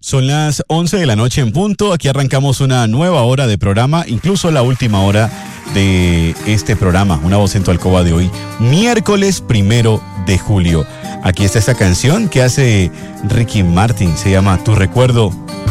Son las 11 de la noche en punto. Aquí arrancamos una nueva hora de programa, incluso la última hora de este programa, Una Voz en tu Alcoba de hoy, miércoles 1 de julio. Aquí está esta canción que hace Ricky Martin, se llama Tu Recuerdo